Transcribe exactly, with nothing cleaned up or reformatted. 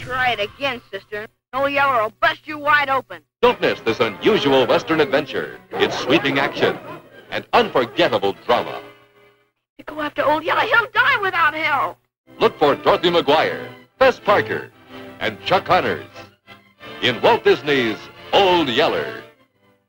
Try it again, sister. Old Yeller will bust you wide open. Don't miss this unusual Western adventure. It's sweeping action and unforgettable drama. You go after Old Yeller, he'll die without help. Look for Dorothy McGuire, Bess Parker, and Chuck Connors in Walt Disney's Old Yeller.